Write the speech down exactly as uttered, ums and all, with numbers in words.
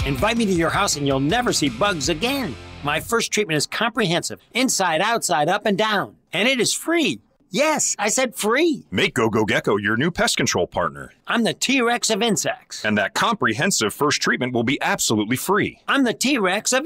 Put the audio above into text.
Invite me to your house and you'll never see bugs again. My first treatment is comprehensive, inside, outside, up, and down. And it is free. Yes, I said free. Make GoGo Gecko your new pest control partner. I'm the T-Rex of insects. And that comprehensive first treatment will be absolutely free. I'm the T-Rex of